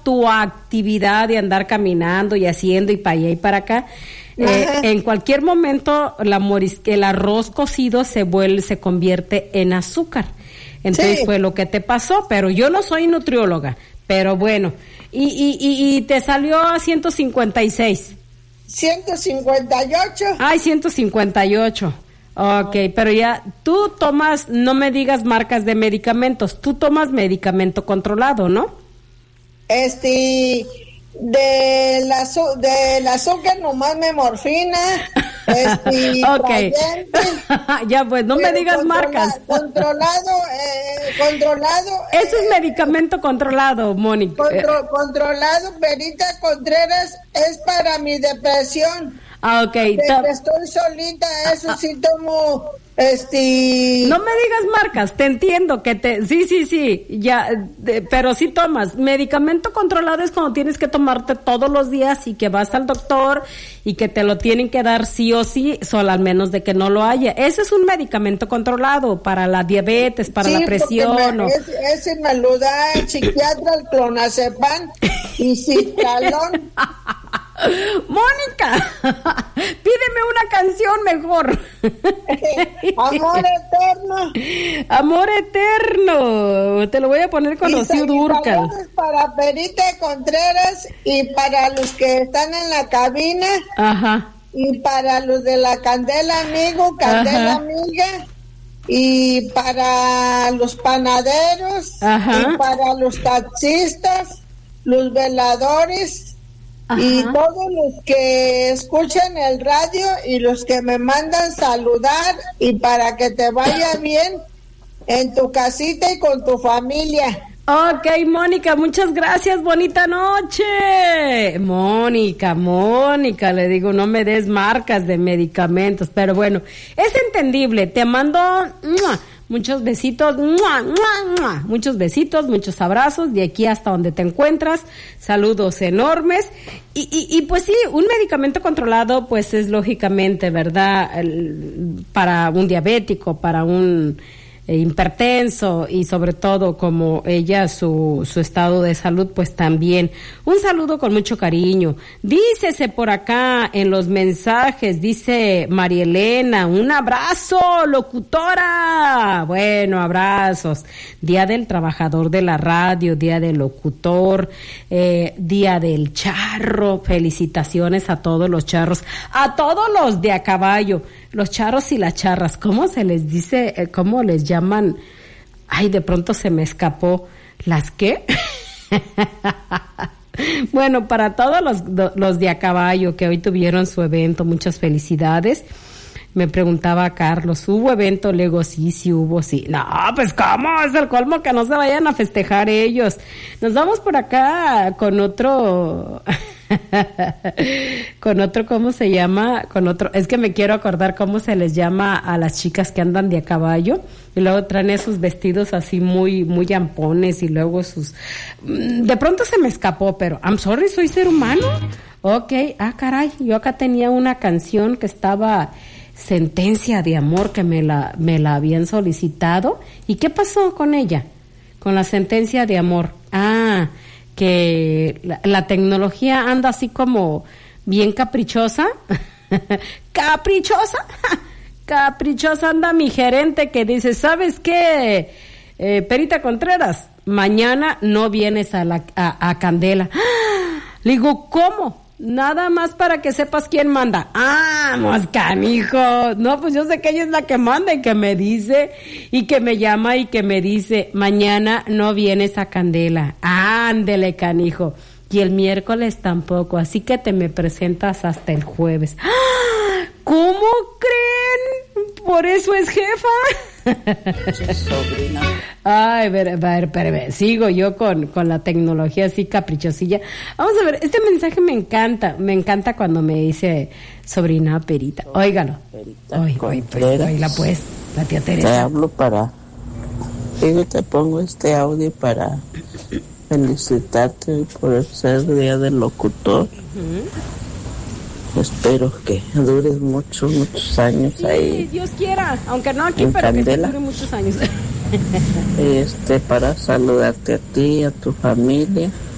tu actividad de andar caminando y haciendo y para allá y para acá, en cualquier momento el arroz cocido se convierte en azúcar. Entonces fue lo que te pasó, pero yo no soy nutrióloga, pero bueno, y te salió a 156. 158. Ay, 158. Okay, pero ya, tú tomas, no me digas marcas de medicamentos, tú tomas medicamento controlado, ¿no? Del azúcar nomás me morfina, okay. Ya pues, no me digas marcas. Controlado. Eso es medicamento controlado, Mónica. Controlado, Perita Contreras, es para mi depresión. Okay. Estoy solita, eso sí tomo, No me digas marcas, te entiendo sí, ya, pero sí tomas. Medicamento controlado es cuando tienes que tomarte todos los días y que vas al doctor y que te lo tienen que dar sí o sí, solo al menos de que no lo haya. Ese es un medicamento controlado para la diabetes, para la presión. Ese me lo da el psiquiatra, el clonazepam y citalón. Mónica, pídeme una canción mejor. Amor eterno. Amor eterno. Te lo voy a poner con Rocío Dúrcal. Para Perita Contreras y para los que están en la cabina. Ajá. Y para los de la Candela Amigo, Candela Amiga. Y para los panaderos. Ajá. Y para los taxistas, los veladores. Ajá. Y todos los que escuchan el radio y los que me mandan saludar y para que te vaya bien en tu casita y con tu familia. Ok, Mónica, muchas gracias, bonita noche. Mónica, le digo, no me des marcas de medicamentos, pero bueno, es entendible, te mando muchos besitos, muchos besitos, muchos abrazos de aquí hasta donde te encuentras, saludos enormes y pues sí, un medicamento controlado pues es lógicamente, ¿verdad? Para un diabético, para un hipertenso y sobre todo como ella su estado de salud pues también. Un saludo con mucho cariño. Dícese por acá en los mensajes, dice María Elena, un abrazo, locutora. Bueno, abrazos. Día del Trabajador de la Radio, Día del Locutor, Día del Charro. Felicitaciones a todos los charros, a todos los de a caballo, los charros y las charras. ¿Cómo se les dice? ¿Cómo les llaman? Ay, de pronto se me escapó. ¿Las qué? Bueno, para todos los de a caballo que hoy tuvieron su evento, muchas felicidades. Me preguntaba Carlos, ¿hubo evento? Le digo, sí hubo, sí. No, pues ¿cómo? Es el colmo que no se vayan a festejar ellos. Nos vamos por acá con otro... ¿cómo se llama? Es que me quiero acordar cómo se les llama a las chicas que andan de a caballo y luego traen esos vestidos así muy ampones y luego de pronto se me escapó, pero I'm sorry, soy ser humano. Okay, caray, yo acá tenía una canción que estaba Sentencia de Amor que me la habían solicitado. ¿Y qué pasó con ella? Con la Sentencia de Amor. Que la tecnología anda así como bien caprichosa. Caprichosa anda mi gerente que dice, ¿sabes qué? Perita Contreras, mañana no vienes a Candela. Le digo, ¿cómo? Nada más para que sepas quién manda. ¡Vamos, canijo! No, pues yo sé que ella es la que manda y que me dice, y que me llama y que me dice, mañana no vienes a Candela. ¡Ándele, canijo! Y el miércoles tampoco, así que te me presentas hasta el jueves. ¿Cómo creen? Por eso es jefa. Sobrina. Ay, ver, sigo yo con la tecnología así caprichosilla. Vamos a ver, este mensaje me encanta cuando me dice sobrina Perita. Óigalo. Oíla pues, la tía Teresa. Te hablo yo te pongo este audio para felicitarte por ser Día del Locutor. Espero que dures muchos años ahí. Sí, Dios quiera, aunque no aquí, pero Candela. que sí dure muchos años. Para saludarte a ti, a tu familia